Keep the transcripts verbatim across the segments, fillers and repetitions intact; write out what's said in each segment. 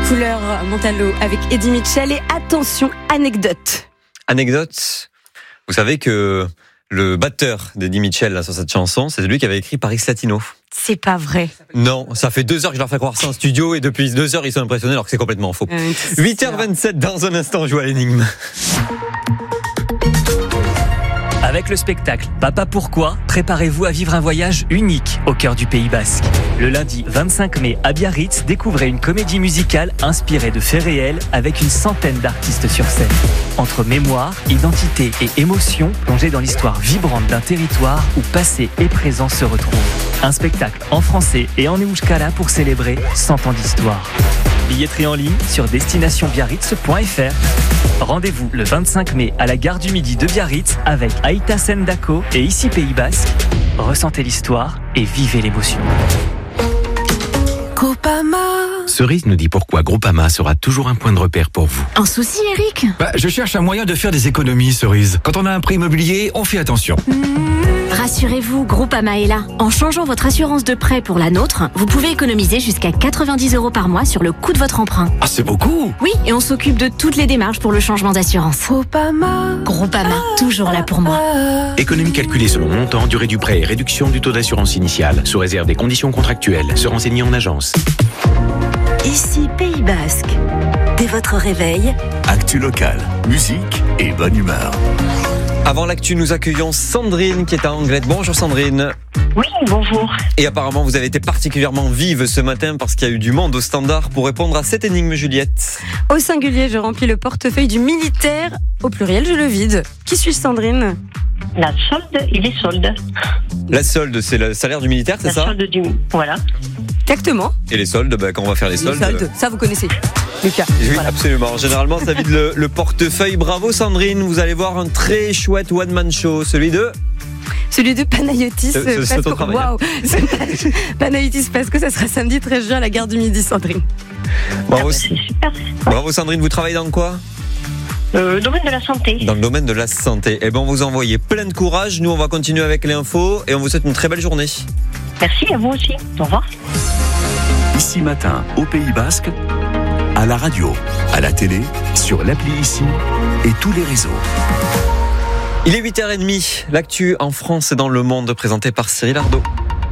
Couleur Montalo avec Eddie Mitchell et attention, anecdote. Anecdote, vous savez que le batteur d'Eddie Mitchell là, sur cette chanson, c'est celui qui avait écrit Paris Latino. C'est pas vrai. Non, ça fait deux heures que je leur fais croire ça en studio et depuis deux heures ils sont impressionnés alors que c'est complètement faux. Euh, huit heures vingt-sept, dans un instant on joue à l'énigme. Avec le spectacle Papa Pourquoi, préparez-vous à vivre un voyage unique au cœur du Pays Basque. Le lundi vingt-cinq mai à Biarritz, découvrez une comédie musicale inspirée de faits réels avec une centaine d'artistes sur scène. Entre mémoire, identité et émotion, plongez dans l'histoire vibrante d'un territoire où passé et présent se retrouvent. Un spectacle en français et en euskara pour célébrer cent ans d'histoire. Billetterie en ligne sur destination biarritz point f r. Rendez-vous le vingt-cinq mai à la gare du Midi de Biarritz avec Aïta Sendako et Ici Pays Basque. Ressentez l'histoire et vivez l'émotion. Groupama. Cerise nous dit pourquoi Groupama sera toujours un point de repère pour vous. Un souci, Eric ? Bah, je cherche un moyen de faire des économies, Cerise. Quand on a un prêt immobilier, on fait attention. Mmh. Rassurez-vous, Groupama est là. En changeant votre assurance de prêt pour la nôtre, vous pouvez économiser jusqu'à quatre-vingt-dix euros par mois sur le coût de votre emprunt. Ah, c'est beaucoup! Oui, et on s'occupe de toutes les démarches pour le changement d'assurance. Groupama. Groupama, toujours là pour moi. Économie calculée selon montant, durée du prêt et réduction du taux d'assurance initial, sous réserve des conditions contractuelles. Se renseigner en agence. Ici Pays Basque. Dès votre réveil, actu locale, musique et bonne humeur. Avant l'actu, nous accueillons Sandrine qui est à Anglette. Bonjour Sandrine. Oui, bonjour. Et apparemment, vous avez été particulièrement vive ce matin parce qu'il y a eu du monde au standard pour répondre à cette énigme, Juliette. Au singulier, je remplis le portefeuille du militaire. Au pluriel, je le vide. Qui suis-je, Sandrine ? La solde et les soldes. La solde, c'est le salaire du militaire, c'est La ça ? La solde du... Voilà. Exactement. Et les soldes, bah, quand on va faire les soldes... Les soldes, ça vous connaissez, Lucas. Oui, voilà. Absolument. Généralement, ça vide le, le portefeuille. Bravo Sandrine, vous allez voir un très chouette one-man show, celui de... Celui de Panayotis ce, ce, Pasco. Waouh. Panayotis Pasco, ça sera samedi treize juin à la gare du Midi, Sandrine. Bravo, ah, c'est super. Bravo Sandrine, vous travaillez dans quoi ? Euh, le domaine de la santé. Dans le domaine de la santé. Eh bien, on vous envoie plein de courage. Nous, on va continuer avec l'info et on vous souhaite une très belle journée. Merci à vous aussi. Au revoir. Ici matin, au Pays Basque, à la radio, à la télé, sur l'appli Ici et tous les réseaux. Il est huit heures trente. L'actu en France et dans le monde présenté par Cyril Ardo.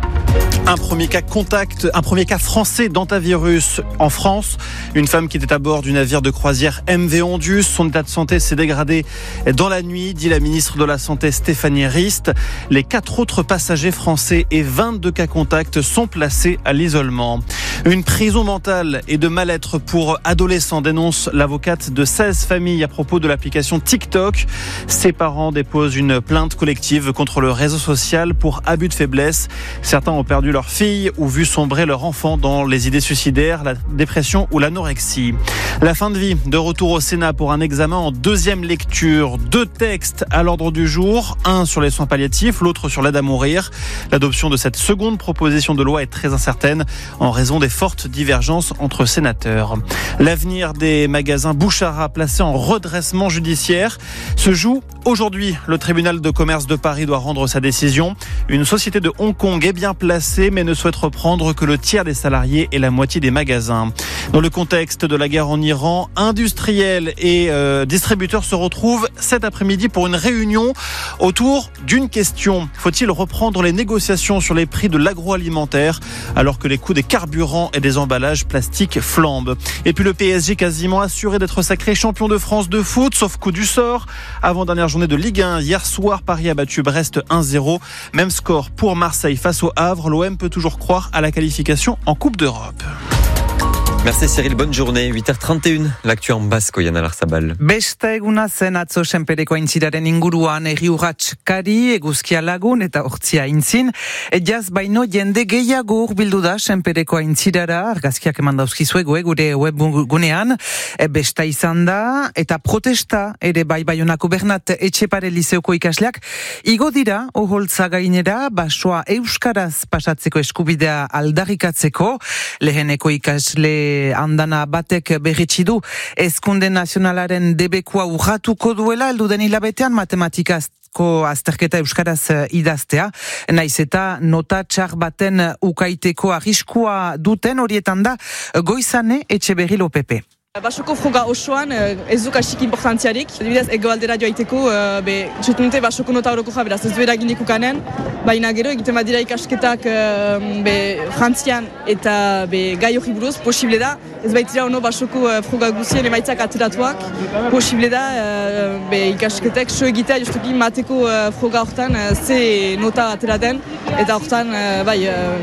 Un premier cas contact, un premier cas français d'hantavirus en France. Une femme qui était à bord du navire de croisière M V Ondus. Son état de santé s'est dégradé dans la nuit, dit la ministre de la Santé Stéphanie Rist. Les quatre autres passagers français et vingt-deux cas contacts sont placés à l'isolement. Une prison mentale et de mal-être pour adolescents, dénonce l'avocate de seize familles à propos de l'application TikTok. Ses parents déposent une plainte collective contre le réseau social pour abus de faiblesse. Certains ont perdu leur fille ou vu sombrer leur enfant dans les idées suicidaires, la dépression ou l'anorexie. La fin de vie, de retour au Sénat pour un examen en deuxième lecture. Deux textes à l'ordre du jour, un sur les soins palliatifs, l'autre sur l'aide à mourir. L'adoption de cette seconde proposition de loi est très incertaine en raison des fortes divergences entre sénateurs. L'avenir des magasins Bouchara placés en redressement judiciaire se joue aujourd'hui. Le tribunal de commerce de Paris doit rendre sa décision. Une société de Hong Kong est bien placée mais ne souhaite reprendre que le tiers des salariés et la moitié des magasins. Dans le contexte de la guerre en Iran, industriels et euh, distributeurs se retrouvent cet après-midi pour une réunion autour d'une question. Faut-il reprendre les négociations sur les prix de l'agroalimentaire alors que les coûts des carburants et des emballages plastiques flambent? Et puis le P S G quasiment assuré d'être sacré champion de France de foot, sauf coup du sort. Avant-dernière journée de Ligue un, hier soir, Paris a battu Brest un zéro. Même score pour Marseille face au Havre. L'O M peut toujours croire à la qualification en Coupe d'Europe. Merci Cyril, bonne journée. huit heures trente et une, l'actu en basque, Yana Larzabal. Beste eguna zen atzo senpereko aintziraren inguruan egi urratskari, eguzkia lagun eta hortzia aintzin. Jaz baino jende gehiago hurbildu da senpereko aintzirara, argazkiak eman dauzkizuegu gure webgunean. Besta izan da, eta protesta ere bai Baionako Bernat Etxepare lizeoko ikasleak. Igo dira, oholtza gainera, basoa euskaraz pasatzeko eskubidea aldarrikatzeko. Leheneko ikasle talde andana batek berritsi du Hezkunde Nazionalaren debekua urratuko duela elduden hilabetean matematikaz azterketa euskaraz idaztea, naiz eta nota txar baten ukaiteko arriskua duten horietan da Goizane Etxeberri Lopepe. Basoko froga osoan ez duk asik importantziarik. Adibidez, egoaldera joaiteko, be, txetunute basoko nota horoko jaberaz, ez du eraginik ukanen, baina gero egiten badira ikasketak be, frantzian eta be, gai hori buruz, posible da, ez baitira ono basoko froga guzien emaitzak ateratuak, posible da be, ikasketek so egitea justuki mateko froga hortan ze nota ateraten, eta hortan, bai,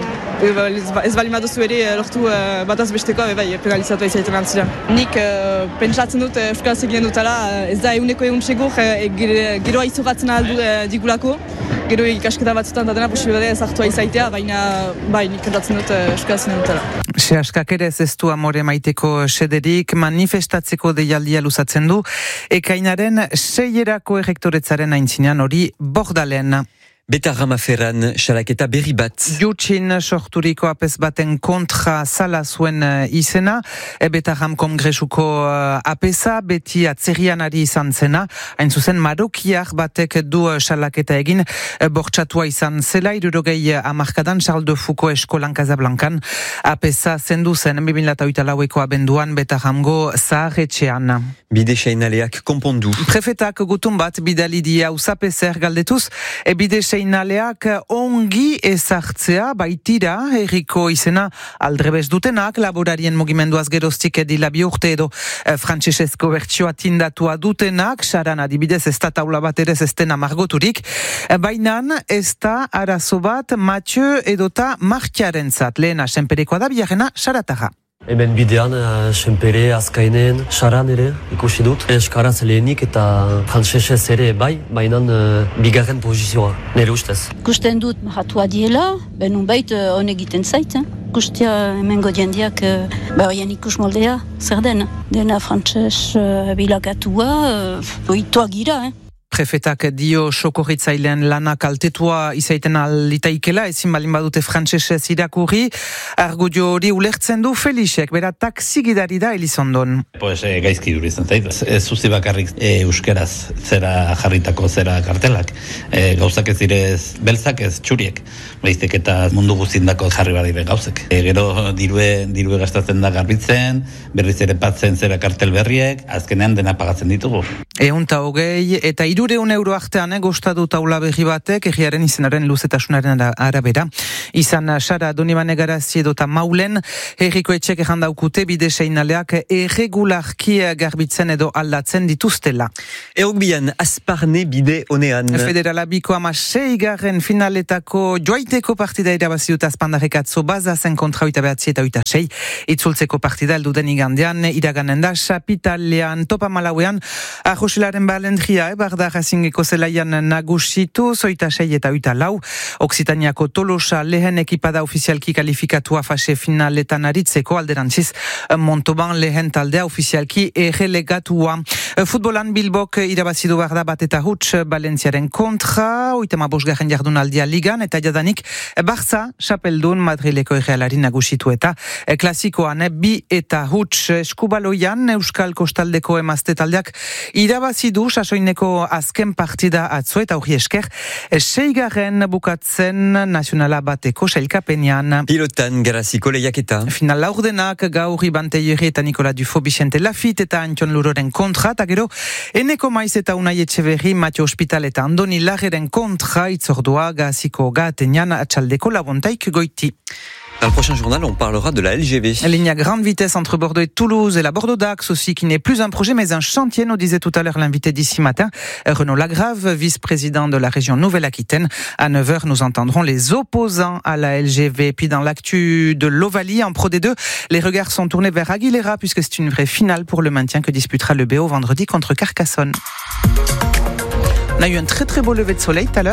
ez bali madozu ere lortu bataz besteko, bai, penalizatu izaiten antzira. Nik uh, pentsatzen dut euskaraz egiten dutala, ez da eguneko egun segur, e, geroa izogatzen aldu e, digulako, gero ikasketa batzutan da dena posibilitatea zartua izaitea, baina bai, nik pentsatzen dut euskaraz egiten dutala. Sehaskak ere ez du amore maiteko sederik, manifestatzeko deialdia luzatzen du, ekainaren seierako errektoretzaren aintzinean hori Bordalen. Beta Ramaferran, salaketa berri bat. Jutsin sorturiko apez baten kontra sala zuen izena, e Beta Ram kongresuko apesa, beti atzerian ari izan zena, hain zuzen marokiak batek du salaketa egin, bortxatua izan zela, irurogei amarkadan Charles de Foucault eskolan Casablancan, apesa zendu zen, bi mila hogeita laueko abenduan Beta Ramgo zaharretxean. Bide seinaleak konpondu. Prefetak gutun bat bidali dia usapezer galdetuz, e bide seinaleak ongi ezartzea baitira herriko izena aldrebez dutenak, laborarien mugimenduaz geroztik edila bi urte edo e, frantsesezko bertsioa tindatua dutenak, saran adibidez ez da taula bat ere ez dena margoturik, e, bainan ez da arazo bat Mathieu edota Markiaren zat, lehena senperekoa da, biharrena sarataga. Hemen bidean, senpere, azkainen, saran ere, ikusi dut. Eskaraz lehenik eta frantsesez ere bai, bainan uh, bigarren pozizioa, nire ustez. Kusten dut mahatua diela, benun bait hon egiten zait. Kustia hemengo jendiak, ba horien ikus moldea, zer den. Dena frantses uh, bilagatua, uh, oitoa gira, eh? Prefetak dio sokorritzailean lana kaltetua izaiten alitaikela, ezin balin badute frantsesez irakurri, argudio hori ulertzen du Felixek, bera taksigidari da Elizondon. Pues eh, gaizki duri izan zait, ez zuzi bakarrik eh, euskeraz zera jarritako zera kartelak, eh, gauzak ez direz beltzak ez txuriek, baizik eta mundu guztindako jarri badire gauzek. E, gero dirue, dirue gastatzen da garbitzen, berriz ere patzen zera kartel berriek, azkenean dena pagatzen ditugu. Eunta hogei eta irureun euro artean egostatu taula berri batek egiaren izenaren luzetasunaren arabera. Izan Sara Donibane Garazi edota Maulen, herriko etxek errandaukute bide seinaleak erregularki garbitzen edo aldatzen dituztela. Eogbian, Azparne bide honean. Federala biko ama seigarren finaletako joaiteko partida irabazi dut Azpandarek atzo bazazen kontra oita behatzi eta oita sei. Itzultzeko partida elduden igandean, iraganen da, Chapitalean, Topa Malauean, Arroxelaren balendria, eh, barda Racingeko zelaian nagusitu, zoita sei eta oita lau. Oksitaniako Tolosa lehen ekipada ofizialki kalifikatua fase finaletan aritzeko, alderantziz Montauban lehen taldea ofizialki errelegatua. Futbolan Bilbok irabazidu barda bat eta huts Valentziaren kontra, oitama bosgarren jardunaldia ligan, eta jadanik Barça, Chapeldun, Madrileko errealari nagusitu eta klasikoan bi eta huts Eskubaloian, Euskal Kostaldeko emazte taldeak irabazidu sasoineko azken partida atzo eta hori esker seigarren bukatzen nazionala bateko sailkapenean. Pilotan Garaziko lehiaketa. Final laurdenak gaur Iban Tellerie eta Nikola Dufo Bixente Lafit eta Antion Luroren kontra, eta gero Eneko Maiz eta Unai Etxeberri Matio Hospital eta Andoni Lageren kontra itzordua Gaziko gatenean atxaldeko labontaik goiti. Dans le prochain journal, on parlera de la L G V. La ligne à grande vitesse entre Bordeaux et Toulouse et la Bordeaux-Dax aussi, qui n'est plus un projet mais un chantier, nous disait tout à l'heure l'invité d'ici matin, Renaud Lagrave, vice-président de la région Nouvelle-Aquitaine. À neuf heures, nous entendrons les opposants à la L G V. Puis dans l'actu de l'Ovalie, en Pro D deux, les regards sont tournés vers Aguilera puisque c'est une vraie finale pour le maintien que disputera le B O vendredi contre Carcassonne. On a eu un très très beau lever de soleil tout à l'heure.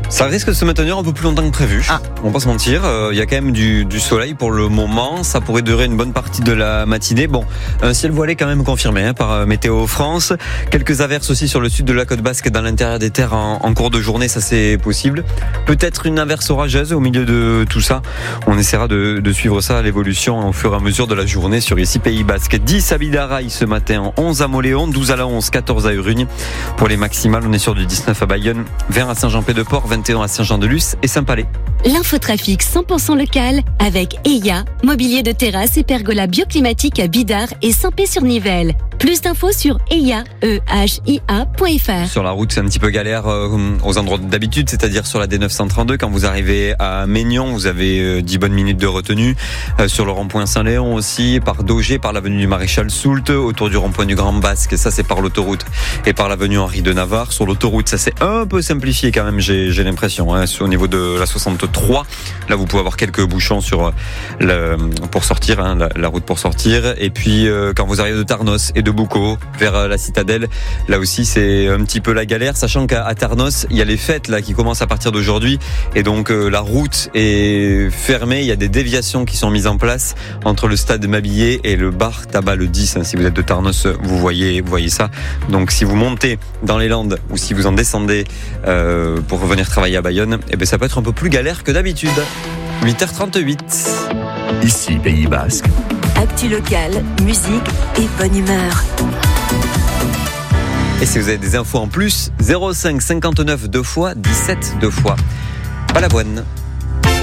Ça risque de se maintenir un peu plus longtemps que prévu. Ah. On va pas se mentir. Il euh, y a quand même du, du soleil pour le moment. Ça pourrait durer une bonne partie de la matinée. Bon, un ciel voilé quand même confirmé hein, par euh, Météo France. Quelques averses aussi sur le sud de la côte basque, dans l'intérieur des terres en, en cours de journée. Ça, c'est possible. Peut-être une averse orageuse au milieu de tout ça. On essaiera de, de suivre ça à l'évolution au fur et à mesure de la journée sur ici Pays Basque. dix à Bidaraï ce matin, onze à Moléon, douze à la onze, quatorze à Urugne. Pour les maximales, on est sur du dix-neuf à Bayonne, vingt à Saint-Jean-Pied-de-Port, vingt et un à Saint-Jean-de-Luz et Saint-Palais. L'infotrafic cent pour cent local avec E I A, mobilier de terrasse et pergola bioclimatique à Bidart et Saint-Pé-sur-Nivelle. Plus d'infos sur E I A, E H I A point F R. Sur la route, c'est un petit peu galère euh, aux endroits d'habitude, c'est-à-dire sur la D neuf cent trente-deux. Quand vous arrivez à Maignan, vous avez euh, dix bonnes minutes de retenue. Euh, sur le rond-point Saint-Léon aussi, par Daugé, par l'avenue du Maréchal Soult, autour du rond-point du Grand Basque. Ça, c'est par l'autoroute et par l'avenue Henri de Navarre. Sur l'autoroute, ça c'est un peu simplifié quand même, j'ai, j'ai l'impression. Hein, au niveau de la soixante-trois, là, vous pouvez avoir quelques bouchons sur le, pour sortir, hein, la, la route pour sortir. Et puis, euh, quand vous arrivez de Tarnos et de Boucau vers la citadelle, là aussi c'est un petit peu la galère, sachant qu'à Tarnos il y a les fêtes là qui commencent à partir d'aujourd'hui et donc euh, la route est fermée. Il y a des déviations qui sont mises en place entre le stade Mabillé et le bar Tabac le dix. Hein, si vous êtes de Tarnos, vous voyez, vous voyez ça. Donc si vous montez dans les Landes ou si vous en descendez euh, pour revenir travailler à Bayonne, eh ben ça peut être un peu plus galère que d'habitude. huit heures trente-huit. Ici Pays Basque. Actu locale, musique et bonne humeur. Et si vous avez des infos en plus, zéro cinq cinquante-neuf deux fois dix-sept deux fois. Balavoine.